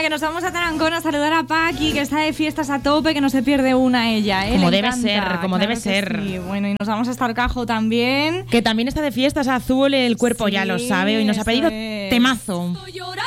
que nos vamos a Tarancón a saludar a Paqui, que está de fiestas a tope, que no se pierde una ella, Como le debe encanta. ser, como debe ser. Sí. Bueno, y nos vamos hasta Orcajo también. Que también está de fiestas, Azul, el cuerpo Sí, ya lo sabe, y nos ha pedido eso es. temazo.